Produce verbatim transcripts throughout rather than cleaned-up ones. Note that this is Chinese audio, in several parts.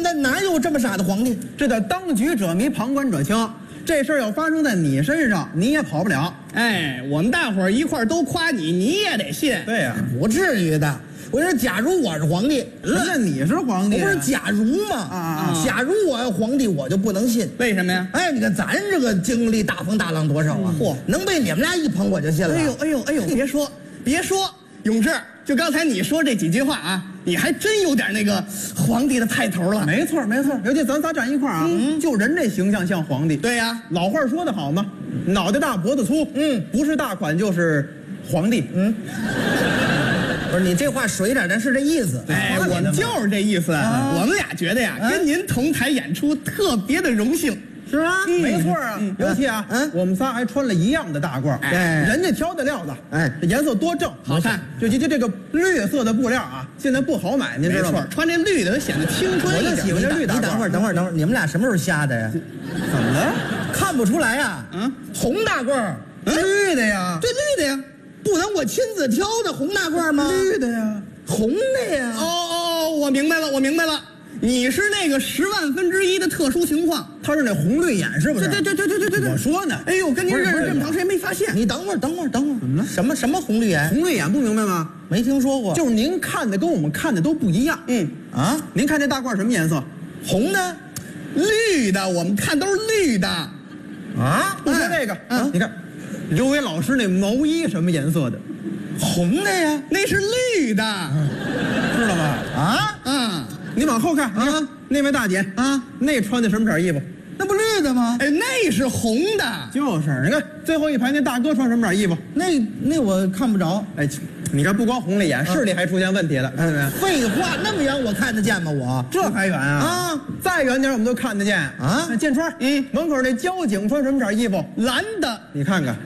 那哪有这么傻的皇帝？ 这叫当局者迷，旁观者清。这事儿要发生在你身上，你也跑不了。 哎，我们大伙儿一块儿都夸你，你也得信。 对呀、啊， 不至于的。我说，假如我是皇帝， 那你是皇帝、啊， 我不是假如吗？ 啊啊！ 假如我要皇帝，我就不能信。 为什么呀？ 哎，你看咱这个经历大风大浪多少啊！嚯、嗯，能被你们俩一捧我就信了。 哎呦哎呦哎呦！别说别说，永志，就刚才你说这几句话啊，你还真有点那个皇帝的派头了。 没错没错，尤其咱仨站一块儿啊，嗯、就人这形象像皇帝。 对呀、啊， 老话说得好嘛，脑袋大脖子粗， 嗯， 不是大款就是皇帝， 嗯。不是你这话水点，但是这意思。 哎，我们就是这意思。啊、我们俩觉得呀，啊、跟您同台演出特别的荣幸， 是吧？ 嗯、没错啊。嗯、尤其啊，嗯、我们仨还穿了一样的大褂，哎，人家挑的料子，哎，颜色多正， 好看。 就就这个绿色的布料啊，现在不好买，您知道吗？ 穿这绿的显得青春一点。 我就喜欢这绿的。 你等会儿，等会儿，等会儿，你们俩什么时候瞎的呀？ 怎么了？ 看不出来呀？嗯，红大褂， 绿的呀， 对，绿的呀。不能我亲自挑的红大褂吗？ 绿的呀， 红的呀。 哦哦，我明白了，我明白了，你是那个十万分之一的特殊情况， 他是那红绿眼，是不是？ 对对对对对对对。 我说呢， 哎呦，跟您认识这么长时间没发现。 你等会儿，等会儿，等会儿，怎么了？什么什么红绿眼？ 红绿眼不明白吗？ 没听说过。 就是您看的跟我们看的都不一样。 嗯啊，您看这大褂什么颜色？ 红的， 绿的，我们看都是绿的。 啊，不说这个，啊，你看。刘伟老师那毛衣什么颜色的？ 红的呀， 那是绿的， 知道吧？ 啊， 嗯，你往后看，你看那位大姐啊，那穿的什么色衣服？ 那不绿的吗？ 哎，那是红的， 就是。你看最后一排那大哥穿什么色衣服？ 那那我看不着。 哎，你这不光红了眼，视力还出现问题了，看见没？ 废话，那么远我看得见吗？我这还远啊？啊，再远点我们都看得见啊。建川，嗯，门口那交警穿什么色衣服？ 蓝的， 你看看。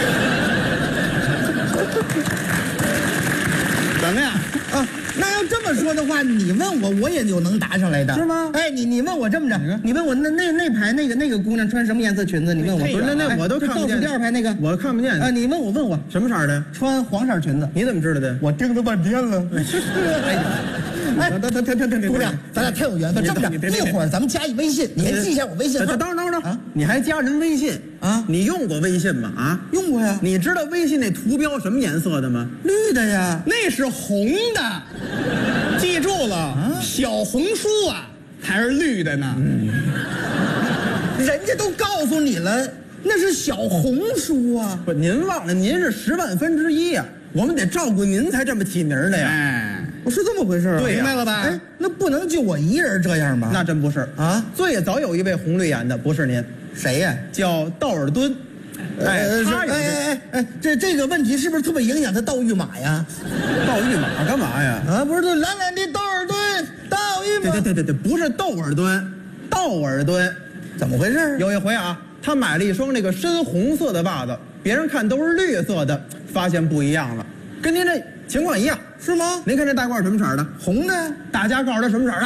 怎么样啊？那要这么说的话，你问我，我也就能答上来的， 是吗？ 哎，你你问我这么着，你问我那那那排那个那个姑娘穿什么颜色裙子？你问我， 不是那那我都看不见。 倒数第二排那个， 我看不见啊。你问我问我什么色的？ 穿黄色裙子。 你怎么知道的？ 我盯了半天了。哎， 等等等等等， 姑娘，咱俩太有缘分。这么着，一会儿咱们加一微信，你先记一下我微信。 等等等等啊！你还加人微信啊？你用过微信吗？啊， 用过呀。 你知道微信那图标什么颜色的吗？ 绿的呀。 那是红的，记住了，小红书啊还是绿的呢。 嗯，人家都告诉你了，那是小红书啊。 不，您忘了，您是十万分之一呀。我们得照顾您才这么起名的呀。 哎， 我是这么回事啊。 对， 明白了吧？ 哎，那不能就我一人这样吧？ 那真不是啊。最早有一位红绿眼的，不是您， 谁呀？ 叫道尔顿。 哎，他哎哎哎哎，这这个问题是不是特别影响他盗御马呀？ 盗御马干嘛呀？ 啊，不是，蓝蓝的道尔顿，盗御马。 对对对对对，不是窦尔敦，道尔顿。 怎么回事？ 有一回啊，他买了一双那个深红色的袜子，别人看都是绿色的，发现不一样了，跟您这情况一样， 是吗？ 您看这大褂什么色的？ 红的。 大家告诉他什么色的？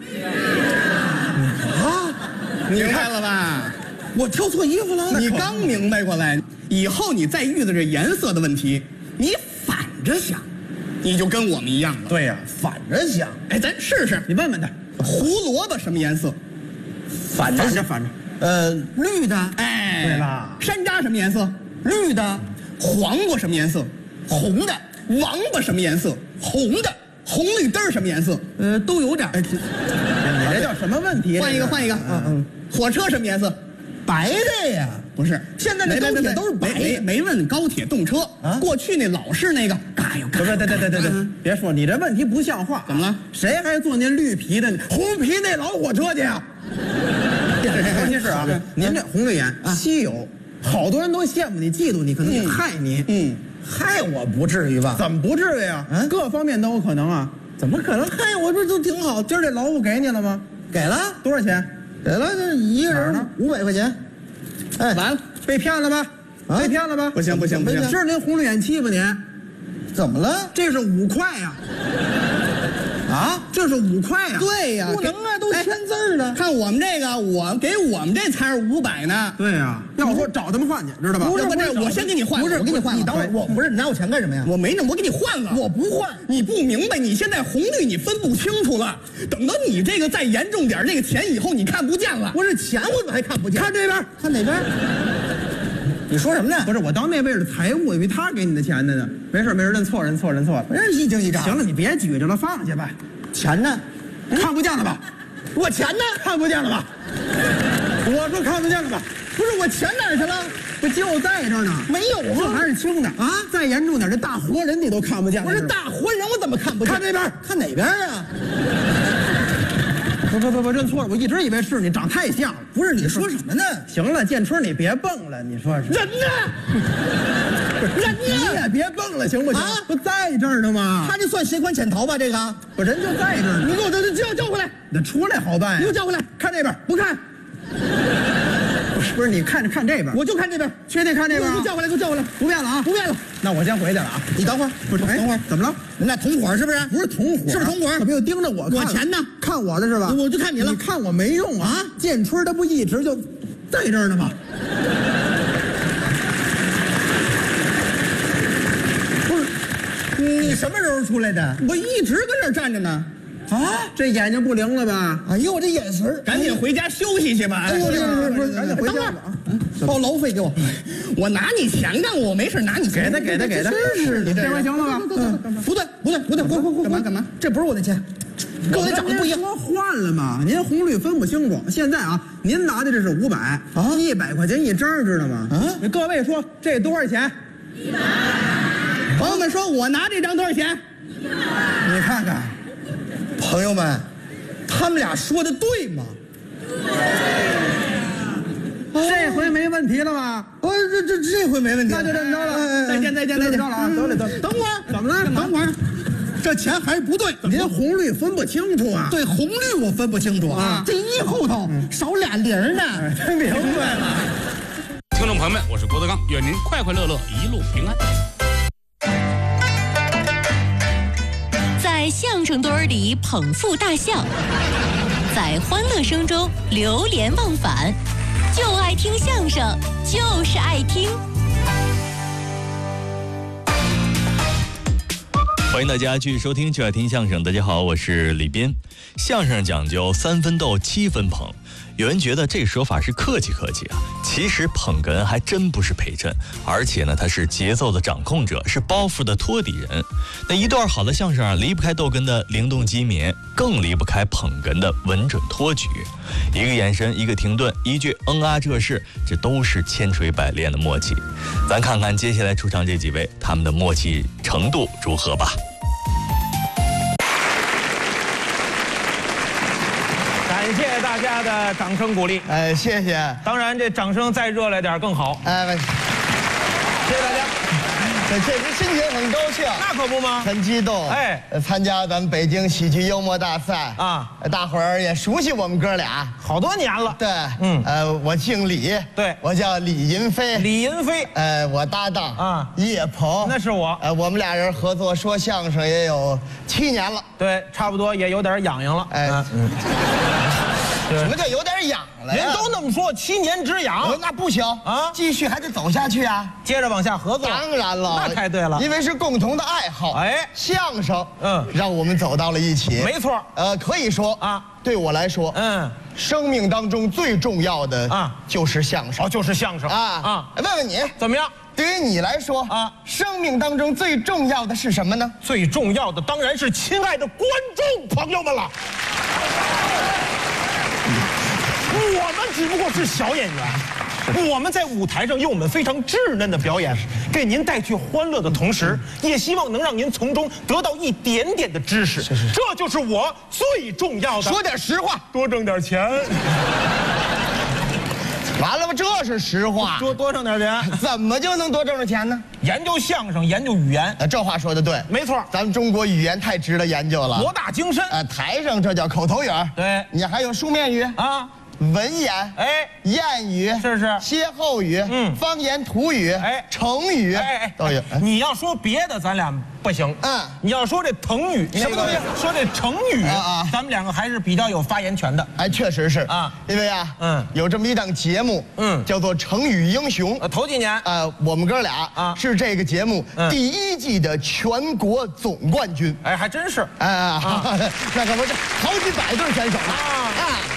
啊， 明白了吧？ 我挑错衣服了。 你刚明白过来，以后你再遇到这颜色的问题，你反着想，你就跟我们一样了。 对呀， 反着想。 哎，咱试试， 你问问他， 胡萝卜什么颜色？ 反着反着反着。 呃，绿的。 哎， 对了。 山楂什么颜色？ 绿的。 黄瓜什么颜色？ 红的。 王八什么颜色？红的。红绿灯什么颜色？ 呃，都有点。 哎，你这叫什么问题？ 换一个，换一个。嗯嗯。火车什么颜色？ 白的呀。 不是， 现在那高铁都是白的。 没没问高铁动车啊？过去那老式那个，嘎哟嘎。 对对对对对对，别说你这问题不像话。 怎么了？ 谁还坐那绿皮的、红皮那老火车去呀？尤其是啊，您这红绿眼稀有，好多人都羡慕你、嫉妒你，可能害你。 嗯，害我不至于吧？ 怎么不至于啊？嗯，各方面都有可能啊。 怎么可能害我？这都挺好。 今儿这劳务给你了吗？ 给了。 多少钱？ 给了，这一个人五百块钱。 哎，完了， 被骗了吧？啊、被骗了吧？ 不行不行不行！ 是您红绿眼欺负您？ 怎么了？ 这是五块呀！ 啊， 啊，这是五块呀。 对呀， 不能啊，都签字儿了。 看我们这个，我给我们这才是五百呢。 对呀，要说找他们换去，知道吧？ 不是不是，我先给你换， 不是我给你换。 你等会儿，我不是你拿我钱干什么呀？ 我没那，我给你换了。 我不换， 你不明白，你现在红绿你分不清楚了。等到你这个再严重点，这个钱以后你看不见了。 不是钱，我怎么还看不见？ 看这边， 看哪边？你说什么呢？ 不是我当那位是财务，以为他给你的钱呢呢。没事没事，认错认错认错了。 人一惊一乍。 行了，你别举着了，放下吧。 钱呢？ 看不见了吧？ 我钱呢？ 看不见了吧？我说看不见了吧？ 不是我钱哪儿去了？ 不就在这儿呢？ 没有这啊， 还是轻的啊！再严重点，这大活人你都看不见了。 不是大活人，我怎么看不见？ 看这边， 看哪边啊？ 不不不不，认错了，我一直以为是你，长太像了。 不是你说什么呢？ 行了，建春你别蹦了，你说是人呢？人呢？ 你也别蹦了，行不行？ 啊不在这儿呢吗？ 他这算携款潜逃吧？这个， 不人就在这儿呢。 你给我这叫叫回来， 你出来好办呀。 你给我叫回来， 看这边， 不看， 不是不是，你看着看这边， 我就看这边， 确定看这边啊？ 给我叫回来，给我叫回来， 不变了啊？ 不变了。 那我先回去了啊。 你等会儿， 不是，哎等会儿， 怎么了？ 你俩同伙是不是？ 不是同伙， 是不是同伙？ 怎么又盯着我看？ 我钱呢？ 看我的是吧？ 我就看你了。 你看我没用啊！建春他不一直就在这儿呢吗？ 不是，你什么时候出来的？ 我一直跟这儿站着呢。 啊，这眼睛不灵了吧？ 哎呦，我这眼神儿， 赶紧回家休息去吧。 哎呦，这这不是， 赶紧回家吧啊！ 报劳费给我， 我拿你钱干，我没事拿你钱。 给他给他给他， 真是的， 这回行了吧？ 嗯，不对不对不对，滚滚滚！ 干嘛干嘛？ 这不是我的钱，跟我那长得不一样。 说换了嘛？您红绿分不清楚。现在啊，您拿的这是五百啊，一百块钱一张，知道吗？ 啊， 各位说这多少钱？ 一百。朋友们说，我拿这张多少钱？ 你看看，朋友们，他们俩说的对吗？ 这回没问题了吧？ 哦，这这这回没问题， 那就这么着了。 再见再见再见了啊！得了得了， 等会儿， 怎么了？ 等会儿，这钱还是不对。 您红绿分不清楚啊？ 对，红绿我分不清楚啊。这一后头少俩零呢。 明白了。 听众朋友们，我是郭德纲，愿您快快乐乐，一路平安。 在相声堆儿里捧腹大笑，在欢乐声中流连忘返，就爱听相声，就是爱听。 欢迎大家继续收听就爱听相声。大家好，我是李斌。相声讲究三分逗，七分捧。有人觉得这说法是客气客气啊，其实捧哏还真不是陪衬，而且呢，他是节奏的掌控者，是包袱的托底人。那一段好的相声啊，离不开逗哏的灵动机敏，更离不开捧哏的稳准托举。一个眼神，一个停顿，一句嗯啊这是，这都是千锤百炼的默契。咱看看接下来出场这几位，他们的默契程度如何吧。 感谢大家的掌声鼓励， 哎，谢谢。 当然这掌声再热烈点更好。 哎， 谢谢大家。 这确实心情很高兴， 那可不吗？ 很激动。 哎， 呃参加咱们北京喜剧幽默大赛啊， 大伙儿也熟悉我们哥俩。 好多年了。 对， 嗯呃，我姓李， 对我叫李银飞。 李银飞， 呃，我搭档啊叶鹏， 那是我。 呃，我们俩人合作说相声也有七年了。 对，差不多也有点痒痒了。 哎， 嗯， 什么叫有点痒了呀？ 您都那么说，七年之呃痒， 那不行啊继续还得走下去啊。 接着往下合作。 当然了， 那太对了。 因为是共同的爱好。 哎相声， 嗯让我们走到了一起。 没错。 呃，可以说啊， 对我来说， 嗯， 生命当中最重要的啊就是相声哦，就是相声啊啊。 哎问问你， 怎么样？ 对于你来说啊生命当中最重要的是什么呢？ 最重要的当然是亲爱的观众朋友们了。我们只不过是小演员，我们在舞台上用我们非常稚嫩的表演，给您带去欢乐的同时，也希望能让您从中得到一点点的知识。这就是我最重要的。 说点实话， 多挣点钱， 完了吧？这是实话。 多多挣点钱。 怎么就能多挣着钱呢？ 研究相声，研究语言， 呃，这话说的对， 没错。 咱们中国语言太值得研究了， 博大精深。 呃，台上这叫口头语儿， 对你还有书面语啊。 文言， 哎， 谚语， 是是歇后语， 嗯方言土语， 哎成语， 哎哎都有。哎你要说别的，咱俩不行。 嗯你要说这腾语， 什么东西说这成语啊啊咱们两个还是比较有发言权的。 哎，确实是啊因为啊， 嗯有这么一档节目， 嗯叫做《成语英雄》。 呃，头几年呃，我们哥俩啊是这个节目嗯第一季的全国总冠军。 哎，还真是哎，那可不是好几百对选手呢啊啊！